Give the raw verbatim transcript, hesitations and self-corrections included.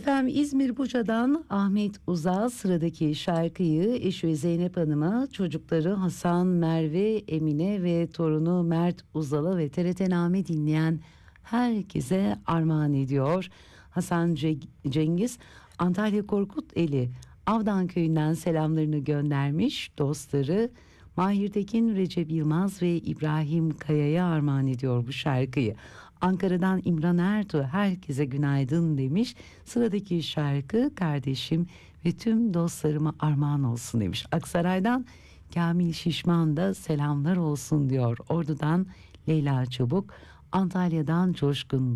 Efendim İzmir Buca'dan Ahmet Uzal sıradaki şarkıyı eşi Zeynep Hanım'a, çocukları Hasan, Merve, Emine ve torunu Mert Uzal'a ve T R T Name dinleyen herkese armağan ediyor. Hasan Ce- Cengiz Antalya Korkuteli Avdan köyünden selamlarını göndermiş. Dostları Mahir Tekin, Recep Yılmaz ve İbrahim Kaya'ya armağan ediyor bu şarkıyı. Ankara'dan İmran Ertuğ herkese günaydın demiş. Sıradaki şarkı kardeşim ve tüm dostlarıma armağan olsun demiş. Aksaray'dan Kamil Şişman da selamlar olsun diyor. Ordu'dan Leyla Çabuk, Antalya'dan Coşkun